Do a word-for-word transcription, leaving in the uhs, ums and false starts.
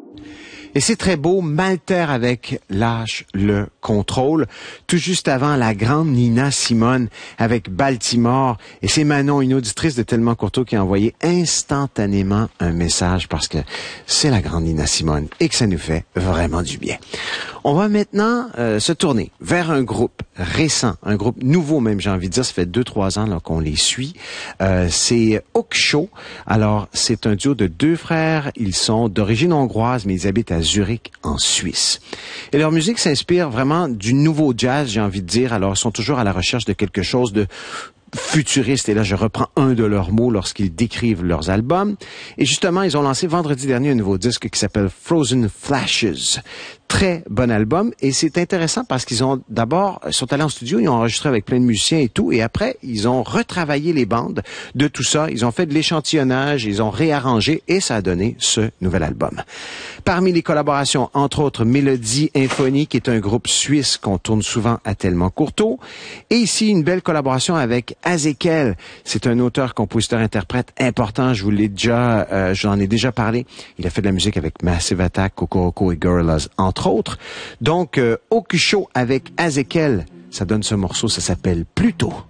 Et c'est très beau, Malter avec Lâche le contrôle. Tout juste avant, la grande Nina Simone avec Baltimore. Et c'est Manon, une auditrice de Tellement Courteau, qui a envoyé instantanément un message parce que c'est la grande Nina Simone et que ça nous fait vraiment du bien. On va maintenant euh, se tourner vers un groupe récent, un groupe nouveau même, j'ai envie de dire. Ça fait deux, trois ans là, qu'on les suit. Euh, c'est Hook Show. Alors, c'est un duo de deux frères. Ils sont d'origine hongroise, mais ils habitent à Zurich, en Suisse. Et leur musique s'inspire vraiment du nouveau jazz, j'ai envie de dire. Alors, ils sont toujours à la recherche de quelque chose de futuriste. Et là, je reprends un de leurs mots lorsqu'ils décrivent leurs albums. Et justement, ils ont lancé vendredi dernier un nouveau disque qui s'appelle Frozen Flashes. Très bon album. Et c'est intéressant parce qu'ils ont d'abord, sont allés en studio, ils ont enregistré avec plein de musiciens et tout. Et après, ils ont retravaillé les bandes de tout ça. Ils ont fait de l'échantillonnage, ils ont réarrangé et ça a donné ce nouvel album. Parmi les collaborations, entre autres, Mélodie Infonie, qui est un groupe suisse qu'on tourne souvent à Tellement Courteau. Et ici, une belle collaboration avec Azekel. C'est un auteur, compositeur, interprète important. Je vous l'ai déjà, euh, j'en ai déjà parlé. Il a fait de la musique avec Massive Attack, Kokoroko et Gorillaz, entre autres. Donc, euh, Hook Show avec Azekel, ça donne ce morceau, ça s'appelle Pluto.